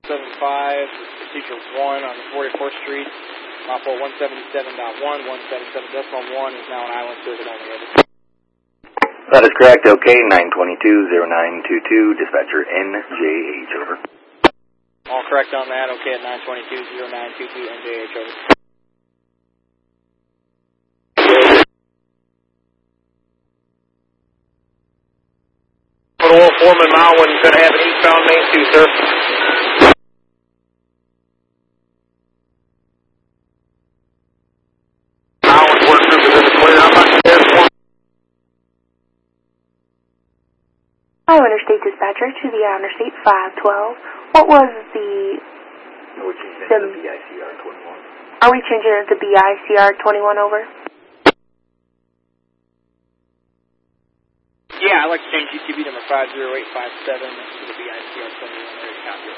Procedure 1 on the 44th Street. Mopole 177.1, 177.1 is now an island circuit only. That is correct. OK, 922-0922, dispatcher NJH, over. All correct on that. OK at 922-0922, NJH, over. Oil Foreman Malwin going to have an eastbound main 2, sir. Malwin work group is in the clear. I'm not there for. Ohio Interstate Dispatcher to the Interstate 512. What was the... We're changing it to BICR 21. Are we changing it to BICR 21, over? Yeah, I'd like to change GTB number 50857 to the BICR 21 area copy.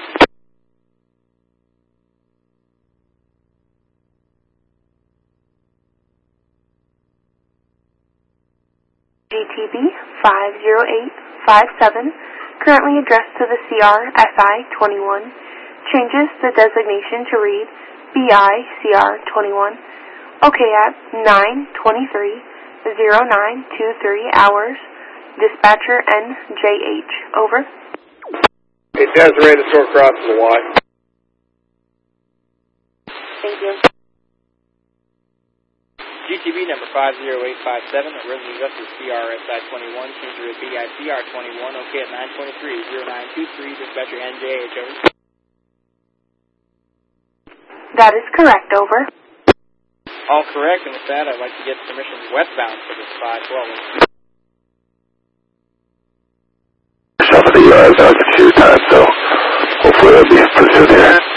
GTB 50857, currently addressed to the CRSI 21, changes the designation to read BICR 21. OK at 9:23:0923 hours. Dispatcher NJH, over. It does ready to sort across the Y. Thank you. GTB number 50857, that represents up to CRSI 21, change to BICR 21, OK at 9:23:0923, dispatcher NJH, over. That is correct, over. All correct, and with that, I'd like to get permission westbound for this 512. Some of the altitude time, so hopefully it'll be pretty soon here.